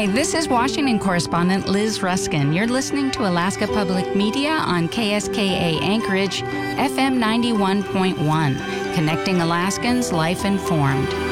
this is Washington correspondent Liz Ruskin. You're listening to Alaska Public Media on KSKA Anchorage, FM 91.1, connecting Alaskans life informed.